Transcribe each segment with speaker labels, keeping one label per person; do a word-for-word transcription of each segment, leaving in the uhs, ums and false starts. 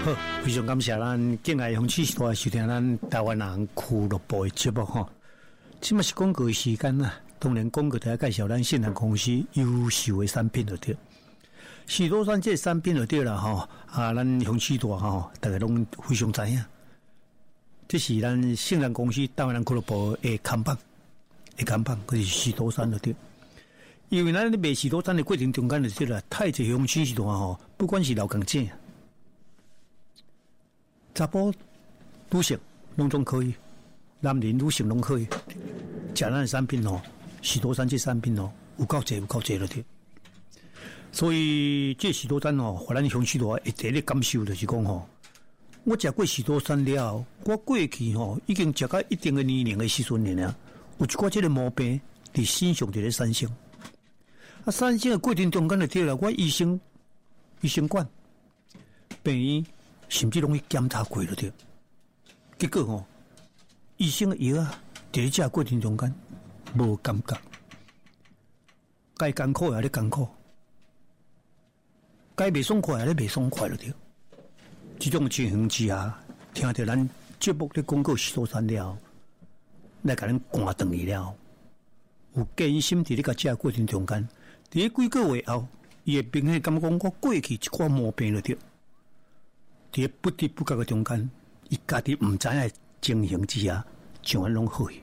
Speaker 1: 好，非常感谢咱敬爱红旗时代收听咱台湾人俱乐部的节目哈。这嘛是广告的时间啦，当然广告就要介绍咱信任公司优秀的产品就对。许多咱这产品就对啦哈，啊，咱红旗大哈，大家拢非常知影。这是咱信任公司台湾人俱乐部的看板，的看板，就是许多山就对。因为咱咧卖许多山的过程中间就对啦，太济红旗时代吼，不管是老港姐。查甫、女性拢总可以，男人、女性拢可以。食咱的产品哦，许多山这产品哦，有够济，有够济了的。所以这许多山哦，互咱乡许多一第一感受就是讲吼，我食过许多山了，我过去吼已经食到一定的年龄的时阵了，有一寡这个毛病伫身上伫咧产生。啊，产生的过程中间就对了，我医生、医生管、病院。甚至拢去检查过了对，结果吼、哦，医生的药啊，伫咧食过程中间无感觉，该艰苦也咧艰苦，该袂爽快也咧袂爽快了对。这种情形之下，听到咱节目咧广告许多山了，来甲咱赶断去了，有艰辛伫咧甲食过程中间，伫咧几个月后，伊会明显感觉我过去一寡毛病了对。在不知不觉的中间，伊家己唔知影情形之下，就安拢好去。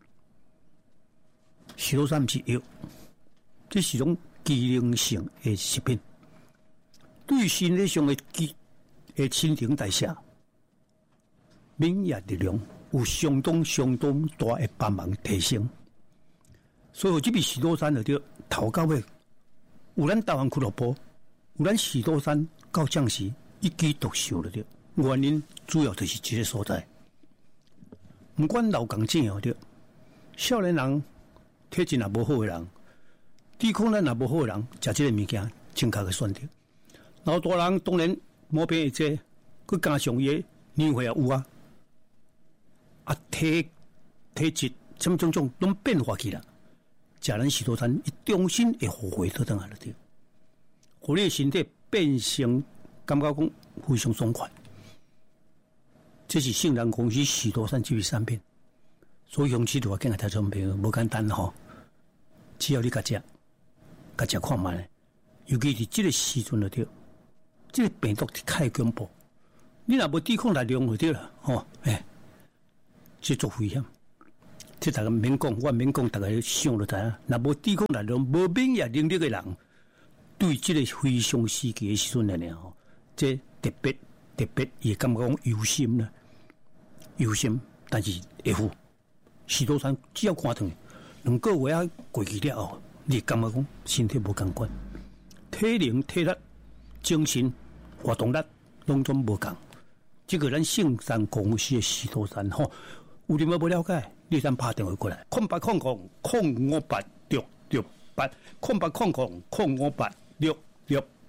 Speaker 1: 许多山不是药，这是种机能性的食品，对身体上的机的新陈代谢、免疫力量有相当相当大的帮忙提升。所以这笔许多山就头到尾，有咱台湾俱乐部，有咱许多山到将士。一举独秀了的，原因主要就是这个所在。不管老港正哦的，少年人体质也无好的人，抵抗力也无好的人，食这个物件正确的选择。老大人当然毛病会多，佮加上伊年岁也有啊，啊体体质什么种种拢变化起来，食咱许多餐一重新会后悔倒转来了的，互你的身体变成。感觉讲非常爽快，这是信任公司许多山这类产品，所以用起都要跟个听众朋友无简单吼，只要你甲食，甲食看卖，尤其是这个时阵就对，这个病毒太恐怖，你若无抵抗力量就对了吼，哎，这足危险。这大家免讲，我免讲，大家想就知影，若无抵抗力量、无免疫能力的人，对这个非常时期的时阵来讲吼。这特别特别也感觉讲忧心啦，忧心，但是会付。许多山只要看断，两个月啊过去了后，你感觉讲身体无共款，体能、体力、精神、活动力拢总无共。这个咱圣山公司的许多山吼，有你们不了解，你先打电话过来，空八空空空五八六六八，空八空空空五八六六。